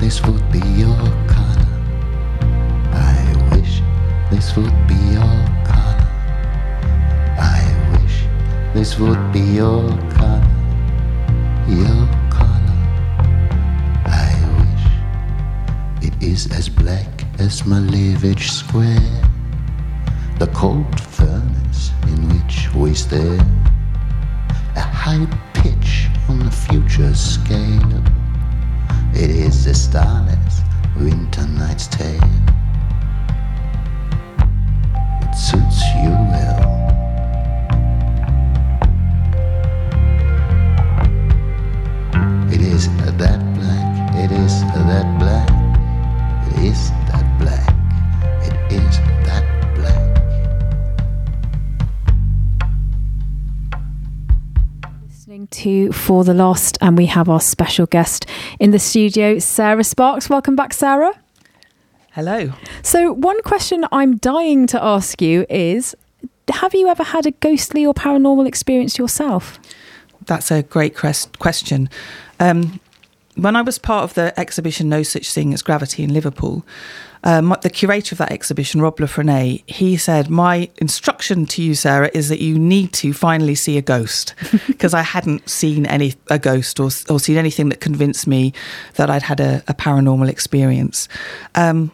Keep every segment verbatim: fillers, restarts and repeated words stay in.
this would be your color. I wish this would be your color. I wish this would be your color. Your color. I wish it is as black as Malevich Square, the cold furnace in which we stare, a high pitch on the future scale. It is a starless winter night's tale. It suits you well. It is that black, it is that black, it is that black, it is that black. Listening to For the Lost, and we have our special guest in the studio, Sarah Sparks. Welcome back, Sarah. Hello. So one question I'm dying to ask you is, have you ever had a ghostly or paranormal experience yourself? That's a great question. Um, when I was part of the exhibition No Such Thing as Gravity in Liverpool, um, the curator of that exhibition, Rob Lafrene, he said, my instruction to you, Sarah, is that you need to finally see a ghost, because I hadn't seen any a ghost or, or seen anything that convinced me that I'd had a, a paranormal experience. Um,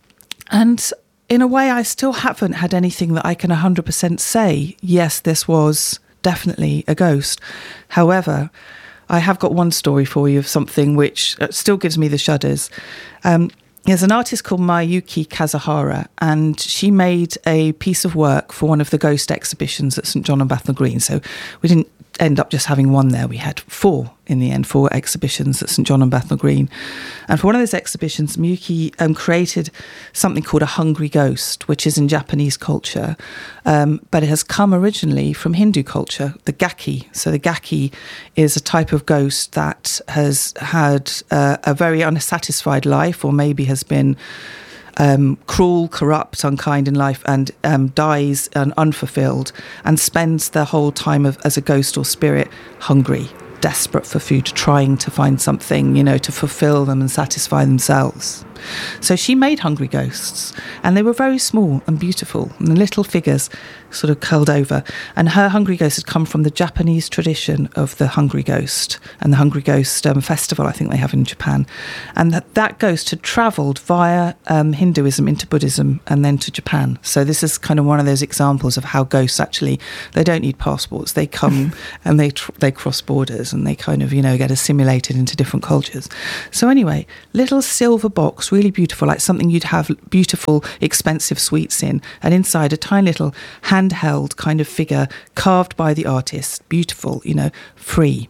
and in a way, I still haven't had anything that I can one hundred percent say, yes, this was definitely a ghost. However, I have got one story for you of something which still gives me the shudders. Um, there's an artist called Mayuki Kazuhara, and she made a piece of work for one of the ghost exhibitions at St John and Bethnal Green. So we didn't end up just having one there. We had four in the end, four exhibitions at St John and Bethnal Green. And for one of those exhibitions, Miyuki um, created something called a hungry ghost, which is in Japanese culture, um, but it has come originally from Hindu culture, the gaki. So the gaki is a type of ghost that has had uh, a very unsatisfied life, or maybe has been Um, cruel, corrupt, unkind in life, and um, dies um, unfulfilled, and spends their whole time of, as a ghost or spirit hungry, desperate for food, trying to find something, you know, to fulfill them and satisfy themselves. So she made hungry ghosts, and they were very small and beautiful, and the little figures sort of curled over. And her hungry ghost had come from the Japanese tradition of the hungry ghost, and the hungry ghost um, festival, I think they have in Japan. And that, that ghost had travelled via um, Hinduism into Buddhism and then to Japan. So this is kind of one of those examples of how ghosts actually, they don't need passports. They come and they tr- they cross borders, and they kind of, you know, get assimilated into different cultures. So anyway, little silver box, really beautiful, like something you'd have beautiful, expensive sweets in, and inside a tiny little handheld kind of figure carved by the artist, beautiful, you know, free.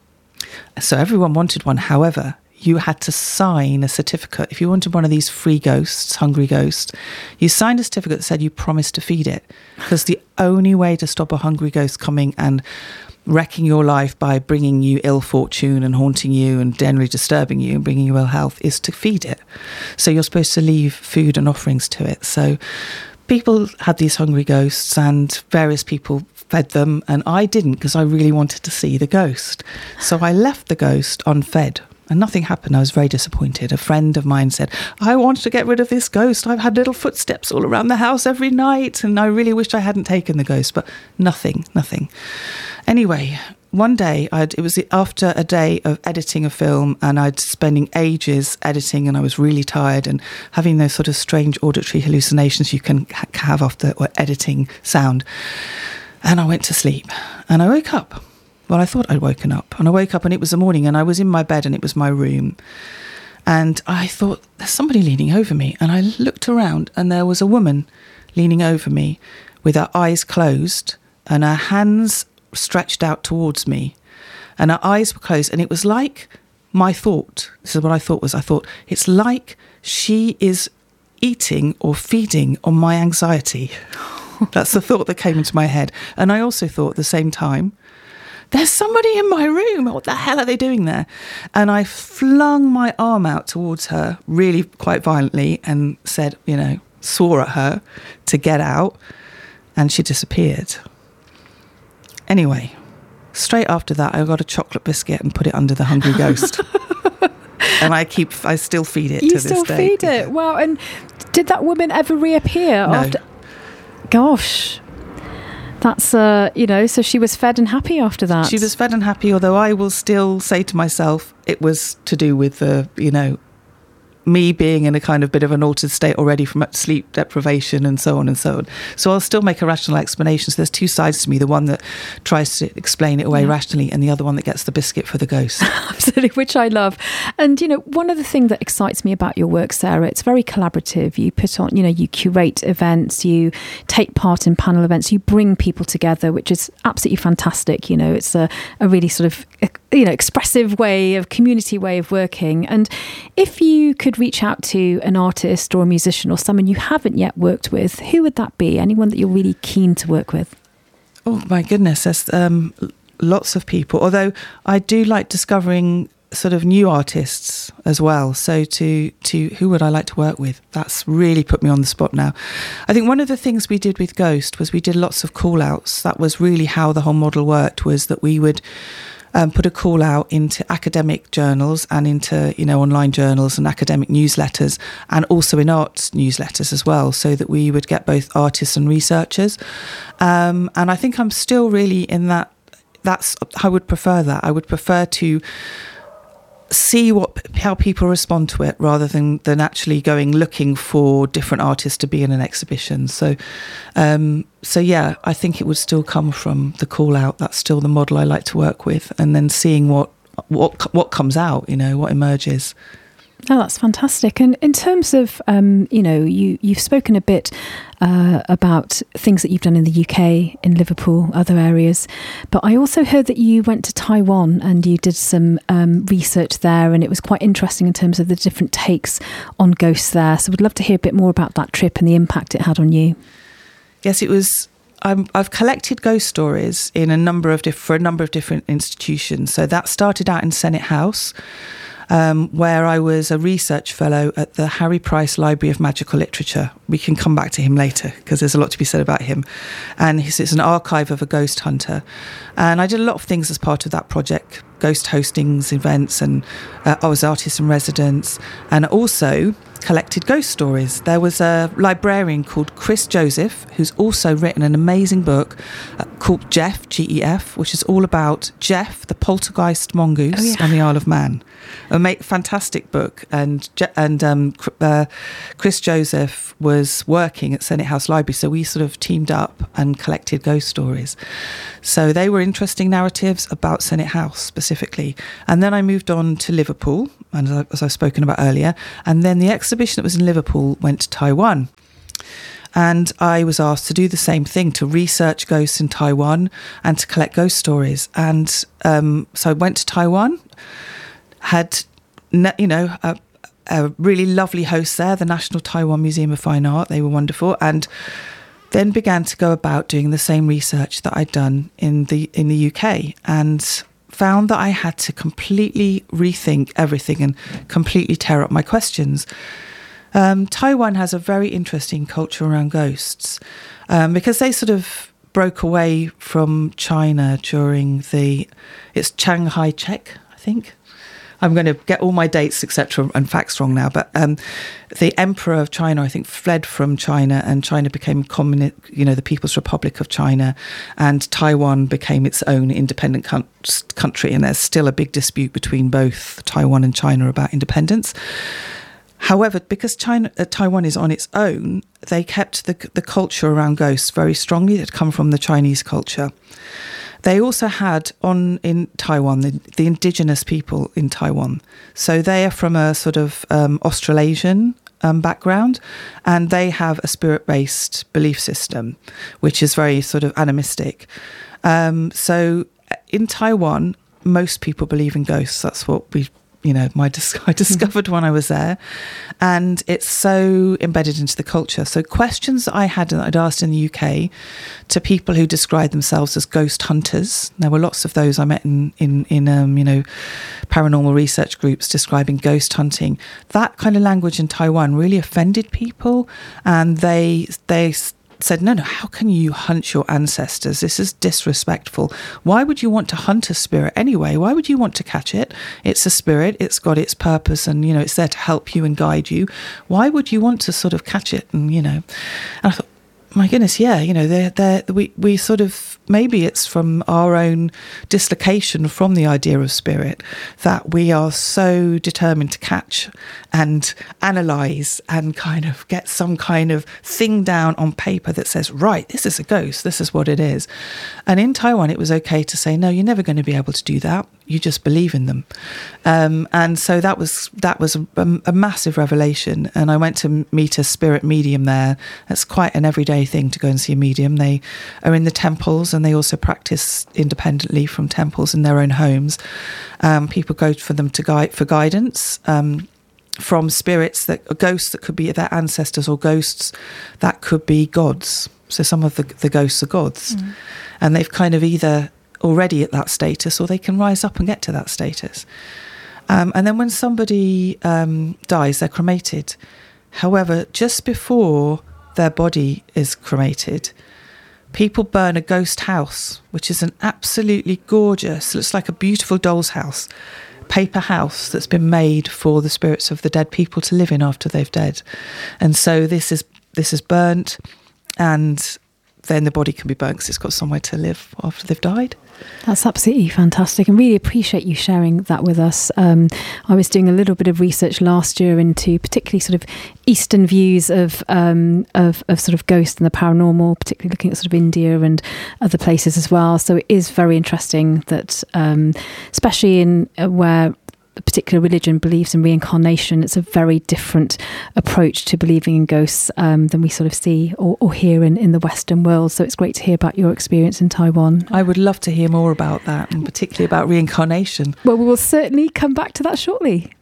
So everyone wanted one. However, you had to sign a certificate. If you wanted one of these free ghosts, hungry ghosts, you signed a certificate that said you promised to feed it, because the only way to stop a hungry ghost coming and wrecking your life by bringing you ill fortune and haunting you and generally disturbing you and bringing you ill health is to feed it. So you're supposed to leave food and offerings to it. So people had these hungry ghosts, and various people fed them, and I didn't, because I really wanted to see the ghost. So I left the ghost unfed, and nothing happened. I was very disappointed. A friend of mine said, I want to get rid of this ghost. I've had little footsteps all around the house every night, and I really wished I hadn't taken the ghost, but nothing, nothing. Anyway, one day, I'd, it was after a day of editing a film, and I'd spending ages editing, and I was really tired and having those sort of strange auditory hallucinations you can ha- have after editing sound. And I went to sleep, and I woke up. Well, I thought I'd woken up, and I woke up and it was the morning, and I was in my bed, and it was my room. And I thought, there's somebody leaning over me. And I looked around, and there was a woman leaning over me with her eyes closed and her hands stretched out towards me, and her eyes were closed. And it was like my thought, this is what I thought was, I thought, it's like she is eating or feeding on my anxiety. That's the thought that came into my head. And I also thought at the same time, there's somebody in my room. What the hell are they doing there? And I flung my arm out towards her really quite violently and said, you know, swore at her to get out, and she disappeared. Anyway, straight after that, I got a chocolate biscuit and put it under the hungry ghost. and I keep, I still feed it you to this day. You still feed it? Wow. And did that woman ever reappear? No. After? Gosh. That's, uh, you know, so she was fed and happy after that. She was fed and happy, although I will still say to myself, it was to do with the, you know, me being in a kind of bit of an altered state already from sleep deprivation and so on and so on. So I'll still make a rational explanation. So there's two sides to me, the one that tries to explain it away yeah. rationally and the other one that gets the biscuit for the ghost. Absolutely, which I love. And, you know, one of the things that excites me about your work, Sarah, it's very collaborative. You put on, you know, you curate events, you take part in panel events, you bring people together, which is absolutely fantastic. You know, it's a, a really sort of, you know, expressive way of community way of working. And if you could reach out to an artist or a musician or someone you haven't yet worked with, who would that be? Anyone that you're really keen to work with? Oh my goodness, there's um, lots of people. Although I do like discovering sort of new artists as well. So to to who would I like to work with? That's really put me on the spot now. I think one of the things we did with Ghost was we did lots of call outs. That was really how the whole model worked, was that we would Um, put a call out into academic journals and into, you know, online journals and academic newsletters, and also in arts newsletters as well, so that we would get both artists and researchers. Um, and I think I'm still really in that, that's, I would prefer that. I would prefer to see what how people respond to it rather than than actually going looking for different artists to be in an exhibition. So um so yeah, I think it would still come from the call out. That's still the model I like to work with, and then seeing what what what comes out, you know, what emerges. Oh, that's fantastic. And in terms of, um, you know, you, you've spoken a bit uh, about things that you've done in the U K, in Liverpool, other areas. But I also heard that you went to Taiwan and you did some um, research there, and it was quite interesting in terms of the different takes on ghosts there. So we'd love to hear a bit more about that trip and the impact it had on you. Yes, it was... I'm, I've collected ghost stories in a number of diff- for a number of different institutions. So that started out in Senate House, Um, where I was a research fellow at the Harry Price Library of Magical Literature. We can come back to him later because there's a lot to be said about him. And he's, it's an archive of a ghost hunter. And I did a lot of things as part of that project, ghost hostings, events, and uh, I was artist in residence, and also collected ghost stories. There was a librarian called Chris Joseph, who's also written an amazing book uh, called Jeff, G E F, which is all about Jeff, the poltergeist mongoose oh, yeah. on the Isle of Man. A ma- fantastic book. And and um, uh, Chris Joseph was working at Senate House Library, so we sort of teamed up and collected ghost stories. So they were interesting narratives about Senate House specifically. And then I moved on to Liverpool, and as I've spoken about earlier, and then the exhibition that was in Liverpool went to Taiwan. And I was asked to do the same thing, to research ghosts in Taiwan and to collect ghost stories. And um, so I went to Taiwan, had, you know, a, a really lovely host there, the National Taiwan Museum of Fine Art. They were wonderful. And then began to go about doing the same research that I'd done in the in the U K, and found that I had to completely rethink everything and completely tear up my questions. Um, Taiwan has a very interesting culture around ghosts um, because they sort of broke away from China during the, it's Shanghai Chek, I think. I'm going to get all my dates, et cetera, and facts wrong now. But um, the Emperor of China, I think, fled from China, and China became communist, you know, the People's Republic of China, and Taiwan became its own independent con- country. And there's still a big dispute between both Taiwan and China about independence. However, because China, uh, Taiwan is on its own, they kept the the culture around ghosts very strongly. It had come from the Chinese culture. They also had on in Taiwan the, the indigenous people in Taiwan. So they are from a sort of um, Australasian um, background, and they have a spirit-based belief system, which is very sort of animistic. Um, so in Taiwan, most people believe in ghosts. That's what we you know, my I discovered when I was there, and it's so embedded into the culture. So questions that I had that I'd asked in the U K to people who describe themselves as ghost hunters. There were lots of those I met in in in um, you know, paranormal research groups describing ghost hunting. That kind of language in Taiwan really offended people, and they they said, no, no, how can you hunt your ancestors? This is disrespectful. Why would you want to hunt a spirit anyway? Why would you want to catch it? It's a spirit. It's got its purpose, and, you know, it's there to help you and guide you. Why would you want to sort of catch it? And, you know, and I thought, my goodness, yeah, you know, they're, they're, we, we sort of, maybe it's from our own dislocation from the idea of spirit that we are so determined to catch and analyse and kind of get some kind of thing down on paper that says, right, this is a ghost, this is what it is. And in Taiwan, it was okay to say, no, you're never going to be able to do that. You just believe in them. Um, and so that was that was a, a massive revelation. And I went to meet a spirit medium there. That's quite an everyday thing to go and see a medium. They are in the temples, and they also practice independently from temples in their own homes. Um, people go for them to guide for guidance um, from spirits, that ghosts that could be their ancestors, or ghosts that could be gods. So some of the, the ghosts are gods. Mm. And they've kind of either already at that status, or they can rise up and get to that status. Um, and then when somebody um, dies, they're cremated. However, just before their body is cremated, people burn a ghost house, which is an absolutely gorgeous, looks like a beautiful doll's house, paper house that's been made for the spirits of the dead people to live in after they've dead. And so this is this is burnt, and then the body can be burnt because it's got somewhere to live after they've died. That's absolutely fantastic, and really appreciate you sharing that with us. Um, I was doing a little bit of research last year into particularly sort of Eastern views of, um, of of sort of ghosts and the paranormal, particularly looking at sort of India and other places as well. So it is very interesting that, um, especially in uh, where a particular religion believes in reincarnation, it's a very different approach to believing in ghosts um, than we sort of see or, or hear in, in the Western world. So it's great to hear about your experience in Taiwan. I would love to hear more about that, and particularly about reincarnation. Well, we will certainly come back to that shortly.